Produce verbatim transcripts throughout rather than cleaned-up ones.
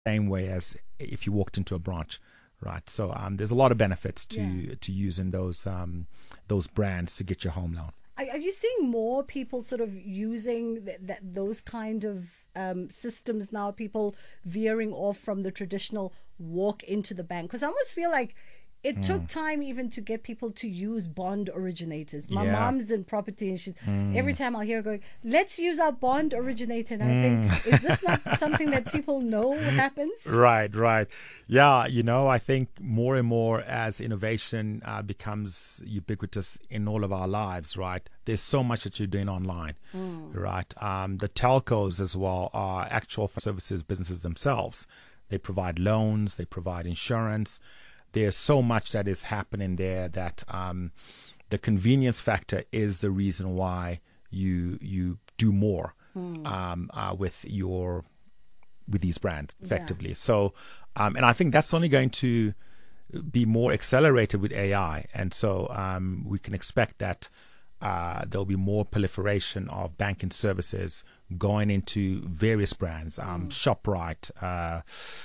same way as if you walked into a branch, right? So um, there's a lot of benefits to Yeah. to using those um, those brands to get your home loan. Are, are you seeing more people sort of using th- th- those kind of um, systems now? People veering off from the traditional walk into the bank? Because I almost feel like it took time even to get people to use bond originators. My Yeah. mom's in property, and she every time I'll hear her going, "Let's use our bond originator." And I think, is this not something that people know happens? Right, right. Yeah, you know, I think more and more as innovation uh, becomes ubiquitous in all of our lives, right? There's so much that you're doing online, right? Um, the telcos as well are actual services businesses themselves. They provide loans, they provide insurance. There's so much that is happening there that um, the convenience factor is the reason why you you do more um, uh, with your with these brands effectively. So, um, and I think that's only going to be more accelerated with A I. And so um, we can expect that uh, there'll be more proliferation of banking services going into various brands, um, ShopRite, uh,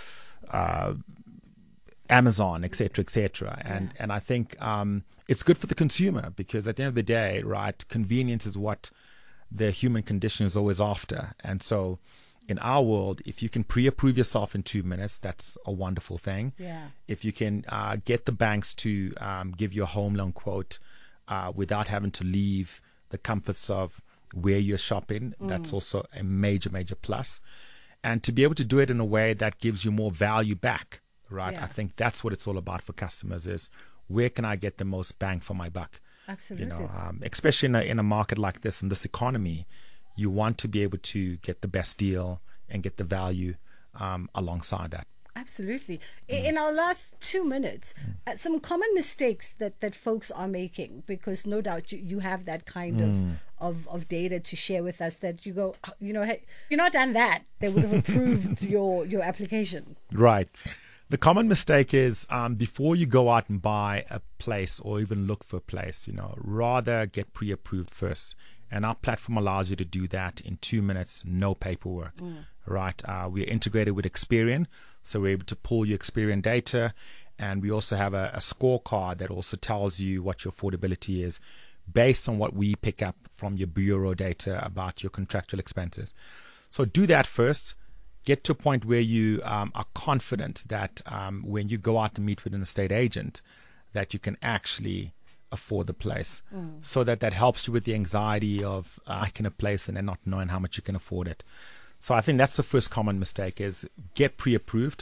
uh, Amazon, et cetera, et cetera. And, and I think um, it's good for the consumer because at the end of the day, right, convenience is what the human condition is always after. And so in our world, if you can pre-approve yourself in two minutes, that's a wonderful thing. Yeah. If you can uh, get the banks to um, give you a home loan quote uh, without having to leave the comforts of where you're shopping, that's also a major, major plus. And to be able to do it in a way that gives you more value back, right? Yeah. I think that's what it's all about for customers is where can I get the most bang for my buck? Absolutely. You know, um, especially in a, in a market like this, in this economy, you want to be able to get the best deal and get the value um, alongside that. Absolutely. I- In our last two minutes, uh, some common mistakes that, that folks are making, because no doubt you, you have that kind of, of, of data to share with us that you go, "Oh, you know, hey, you're not done that, they would have approved your, your application." Right. The common mistake is um, before you go out and buy a place or even look for a place, you know, rather get pre-approved first. And our platform allows you to do that in two minutes, no paperwork, right? Uh, we're integrated with Experian, so we're able to pull your Experian data. And we also have a, a scorecard that also tells you what your affordability is based on what we pick up from your bureau data about your contractual expenses. So do that first. Get to a point where you um, are confident that um, when you go out to meet with an estate agent, that you can actually afford the place, so that that helps you with the anxiety of uh, liking a place and then not knowing how much you can afford it. So I think that's the first common mistake is get pre-approved.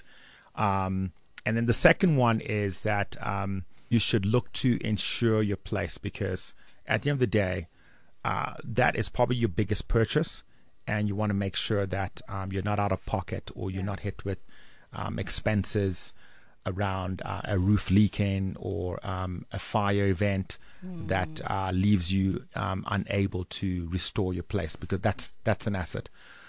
Um, and then the second one is that um, you should look to insure your place because at the end of the day, uh, that is probably your biggest purchase. And you want to make sure that um, you're not out of pocket or you're not hit with um, expenses around uh, a roof leaking or um, a fire event that uh, leaves you um, unable to restore your place because that's that's an asset.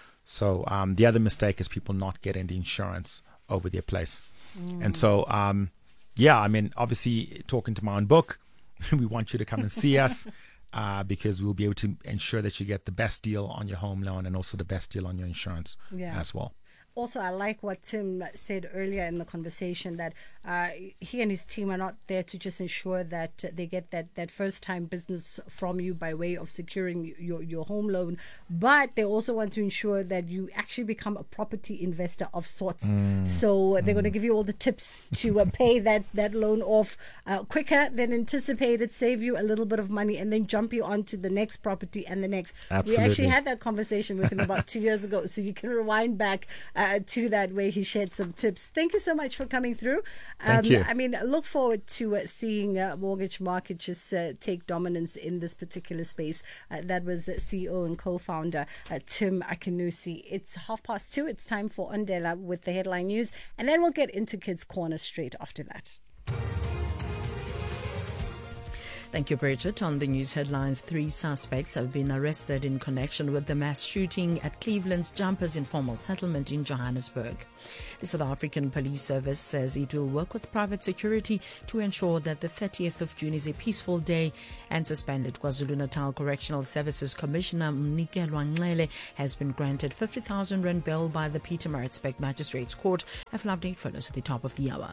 So um, the other mistake is people not getting the insurance over their place. And so, um, yeah, I mean, obviously talking to my own book, we want you to come and see us. Uh, because we'll be able to ensure that you get the best deal on your home loan and also the best deal on your insurance Yeah. as well. Also, I like what Tim said earlier in the conversation that uh, he and his team are not there to just ensure that they get that, that first-time business from you by way of securing your, your home loan, but they also want to ensure that you actually become a property investor of sorts. Mm. So they're Mm. going to give you all the tips to uh, pay that, that loan off uh, quicker than anticipated, save you a little bit of money, and then jump you onto the next property and the next. Absolutely. We actually had that conversation with him about two years ago, so you can rewind back uh, Uh, to that where he shared some tips. Thank you so much for coming through. Thank you. I mean, look forward to uh, seeing uh, Mortgage Market just uh, take dominance in this particular space. Uh, that was uh, C E O and co-founder uh, Tim Akinusi. It's half past two. It's time for Undela with the headline news, and then we'll get into Kids Corner straight after that. Thank you, Bridget. On the news headlines, three suspects have been arrested in connection with the mass shooting at Cleveland's Jumpers Informal Settlement in Johannesburg. The South African Police Service says it will work with private security to ensure that the thirtieth of June is a peaceful day, and suspended KwaZulu-Natal Correctional Services Commissioner Mnikelwa Ncele has been granted fifty thousand rand bail by the Pietermaritzburg Magistrates Court. A full update follows at the top of the hour.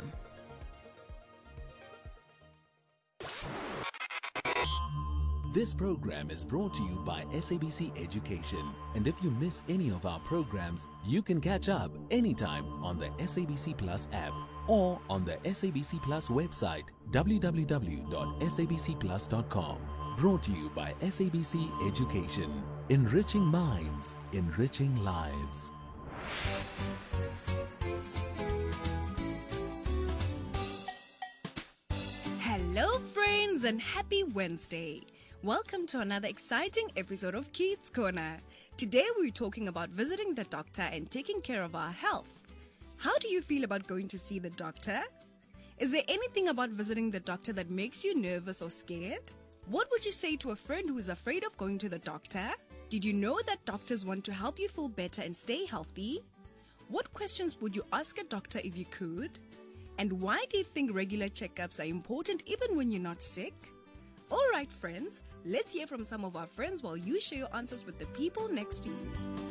This program is brought to you by S A B C Education. And if you miss any of our programs, you can catch up anytime on the S A B C Plus app or on the S A B C Plus website, w w w dot s a b c plus dot com. Brought to you by S A B C Education. Enriching minds, enriching lives. Hello friends and happy Wednesday. Welcome to another exciting episode of Kids Corner. Today we're talking about visiting the doctor and taking care of our health. How do you feel about going to see the doctor? Is there anything about visiting the doctor that makes you nervous or scared? What would you say to a friend who is afraid of going to the doctor? Did you know that doctors want to help you feel better and stay healthy? What questions would you ask a doctor if you could? And why do you think regular checkups are important even when you're not sick? All right, friends, let's hear from some of our friends while you share your answers with the people next to you.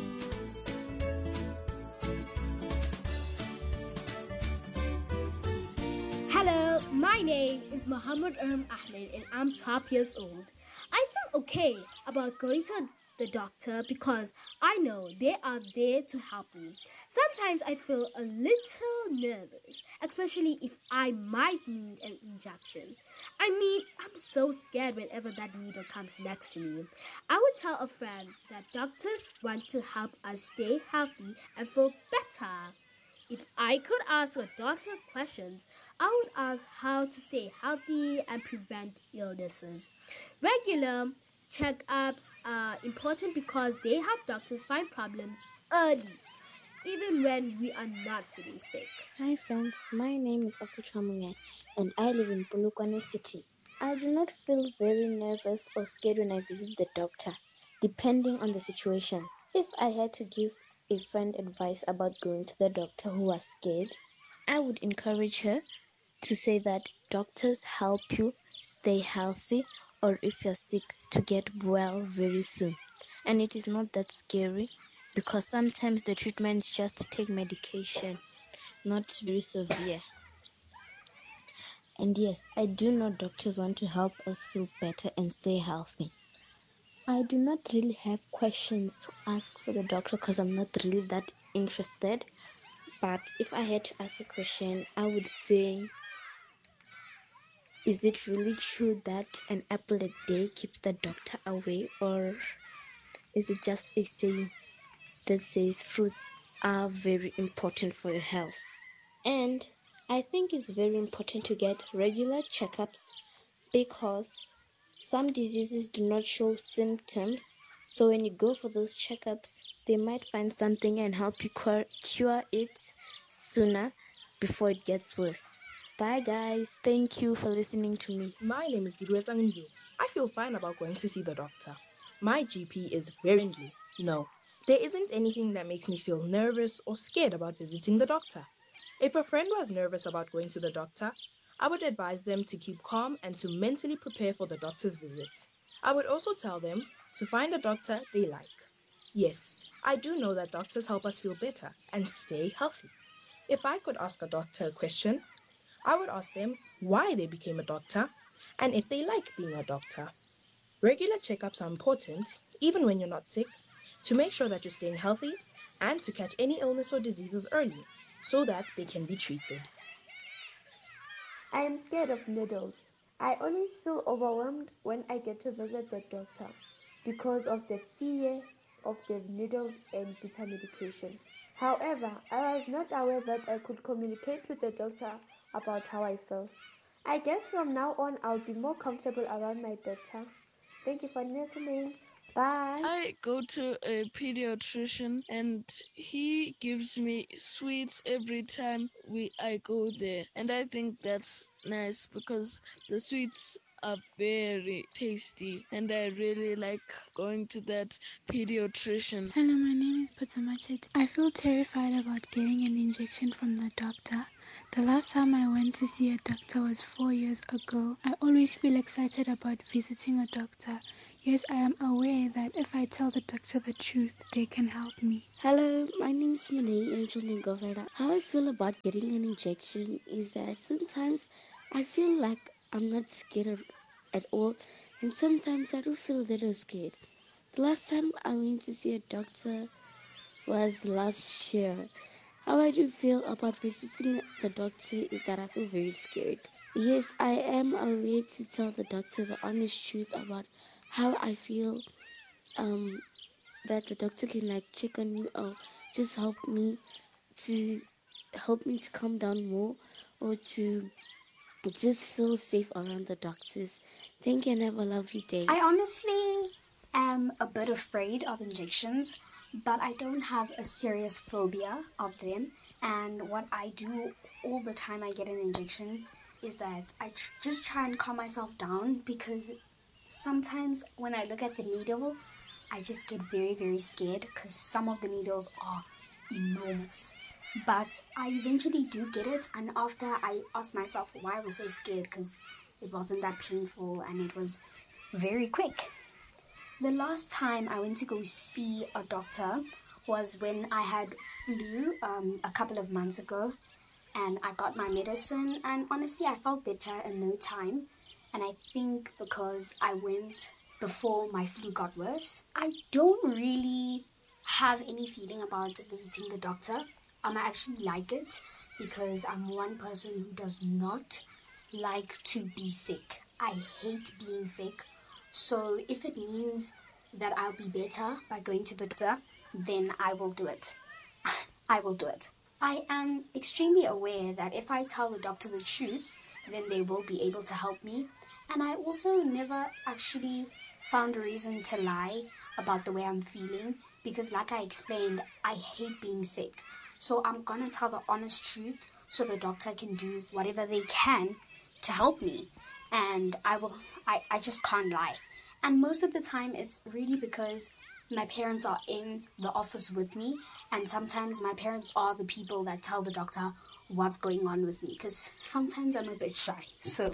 Hello, my name is Muhammad Erm Ahmed and I'm twelve years old. I feel okay about going to the doctor because I know they are there to help me. Sometimes I feel a little nervous, especially if I might need an injection. I mean, I'm so scared whenever that needle comes next to me. I would tell a friend that doctors want to help us stay healthy and feel better. If I could ask a doctor questions, I would ask how to stay healthy and prevent illnesses. Regular checkups are important because they help doctors find problems early, even when we are not feeling sick. Hi friends, my name is Okuchamunye and I live in Polokwane City. I do not feel very nervous or scared when I visit the doctor, depending on the situation. If I had to give a friend advice about going to the doctor who was scared, I would encourage her to say that doctors help you stay healthy, or if you're sick, to get well very soon. And it is not that scary because sometimes the treatment is just to take medication, not very severe. And yes, I do know doctors want to help us feel better and stay healthy. I do not really have questions to ask for the doctor because I'm not really that interested. But if I had to ask a question, I would say, is it really true that an apple a day keeps the doctor away, or is it just a saying that says fruits are very important for your health? And I think it's very important to get regular checkups because some diseases do not show symptoms. So when you go for those checkups, they might find something and help you cure it sooner before it gets worse. Bye guys, thank you for listening to me. My name is Gidweta Ngu. I feel fine about going to see the doctor. My G P is very friendly. No, there isn't anything that makes me feel nervous or scared about visiting the doctor. If a friend was nervous about going to the doctor, I would advise them to keep calm and to mentally prepare for the doctor's visit. I would also tell them to find a doctor they like. Yes, I do know that doctors help us feel better and stay healthy. If I could ask a doctor a question, I would ask them why they became a doctor and if they like being a doctor. Regular checkups are important, even when you're not sick, to make sure that you're staying healthy and to catch any illness or diseases early so that they can be treated. I am scared of needles. I always feel overwhelmed when I get to visit the doctor because of the fear of the needles and bitter medication. However, I was not aware that I could communicate with the doctor about how I feel. I guess from now on I'll be more comfortable around my doctor. Thank you for listening. Bye. I go to a pediatrician and he gives me sweets every time we I go there. And I think that's nice because the sweets are very tasty, and I really like going to that pediatrician. Hello, my name is Patamachet. I feel terrified about getting an injection from the doctor. The last time I went to see a doctor was four years ago. I always feel excited about visiting a doctor. Yes, I am aware that if I tell the doctor the truth, they can help me. Hello, my name is Monet Angeline Govera. How I feel about getting an injection is that sometimes I feel like I'm not scared at all, and sometimes I do feel a little scared. The last time I went to see a doctor was last year. How I do feel about visiting the doctor is that I feel very scared. Yes, I am aware to tell the doctor the honest truth about how I feel, um, that the doctor can like check on me or just help me to help me to calm down more, or to just feel safe around the doctors. Thank you and have a lovely day. I honestly am a bit afraid of injections, but I don't have a serious phobia of them. And what I do all the time I get an injection is that I tr- just try and calm myself down, because sometimes when I look at the needle, I just get very, very scared because some of the needles are enormous. But I eventually do get it, and after I ask myself why I was so scared, because it wasn't that painful and it was very quick. The last time I went to go see a doctor was when I had flu um, a couple of months ago, and I got my medicine, and honestly I felt better in no time. And I think because I went before my flu got worse. I don't really have any feeling about visiting the doctor. Um, I actually like it because I'm one person who does not like to be sick. I hate being sick. So if it means that I'll be better by going to the doctor, then I will do it. I will do it. I am extremely aware that if I tell the doctor the truth, then they will be able to help me. And I also never actually found a reason to lie about the way I'm feeling, because like I explained, I hate being sick. So I'm gonna tell the honest truth so the doctor can do whatever they can to help me. And I will I, I just can't lie. And most of the time it's really because my parents are in the office with me, and sometimes my parents are the people that tell the doctor what's going on with me, because sometimes I'm a bit shy. So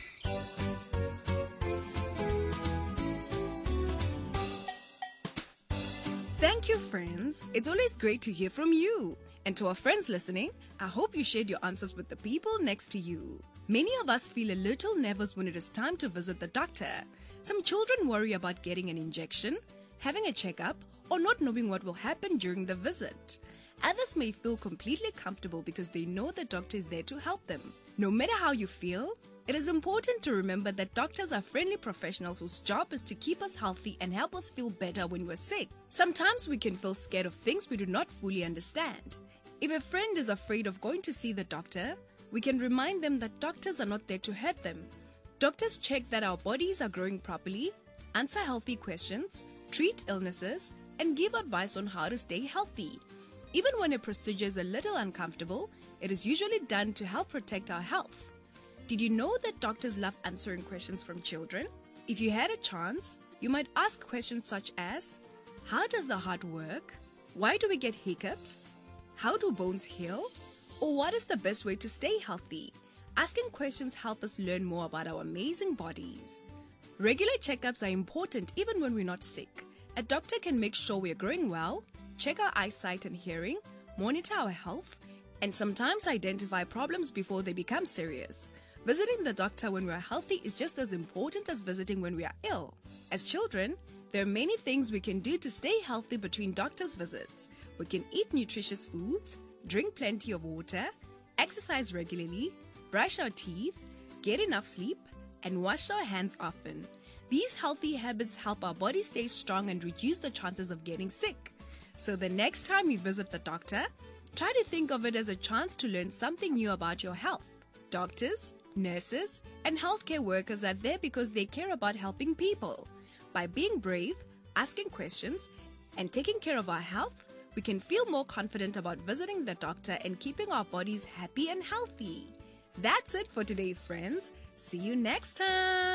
thank you, friends. It's always great to hear from you. And to our friends listening, I hope you shared your answers with the people next to you. Many of us feel a little nervous when it is time to visit the doctor. Some children worry about getting an injection, having a checkup, or not knowing what will happen during the visit. Others may feel completely comfortable because they know the doctor is there to help them. No matter how you feel, it is important to remember that doctors are friendly professionals whose job is to keep us healthy and help us feel better when we're sick. Sometimes we can feel scared of things we do not fully understand. If a friend is afraid of going to see the doctor, we can remind them that doctors are not there to hurt them. Doctors check that our bodies are growing properly, answer healthy questions, treat illnesses, and give advice on how to stay healthy. Even when a procedure is a little uncomfortable, it is usually done to help protect our health. Did you know that doctors love answering questions from children? If you had a chance, you might ask questions such as, how does the heart work? Why do we get hiccups? How do bones heal? Or what is the best way to stay healthy? Asking questions help us learn more about our amazing bodies. Regular checkups are important even when we're not sick. A doctor can make sure we're growing well, check our eyesight and hearing, monitor our health, and sometimes identify problems before they become serious. Visiting the doctor when we're healthy is just as important as visiting when we are ill. As children, there are many things we can do to stay healthy between doctor's visits. We can eat nutritious foods, drink plenty of water, exercise regularly, brush our teeth, get enough sleep, and wash our hands often. These healthy habits help our body stay strong and reduce the chances of getting sick. So the next time you visit the doctor, try to think of it as a chance to learn something new about your health. Doctors, nurses, and healthcare workers are there because they care about helping people. By being brave, asking questions, and taking care of our health, we can feel more confident about visiting the doctor and keeping our bodies happy and healthy. That's it for today, friends. See you next time.